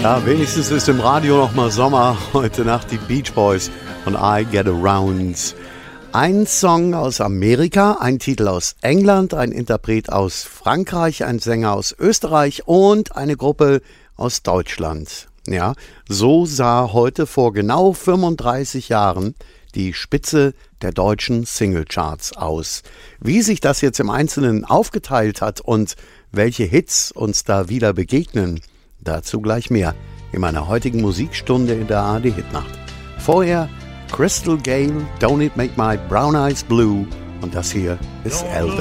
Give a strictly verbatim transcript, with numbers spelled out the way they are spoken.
Ja, wenigstens ist im Radio noch mal Sommer. Heute Nacht die Beach Boys und I Get Around. Ein Song aus Amerika, ein Titel aus England, ein Interpret aus Frankreich, ein Sänger aus Österreich und eine Gruppe aus Deutschland. Ja, so sah heute vor genau fünfunddreißig Jahren die Spitze der deutschen Singlecharts aus. Wie sich das jetzt im Einzelnen aufgeteilt hat und welche Hits uns da wieder begegnen, dazu gleich mehr in meiner heutigen Musikstunde in der A R D-Hitnacht. Vorher Crystal Gale, Don't It Make My Brown Eyes Blue und das hier ist Elvis.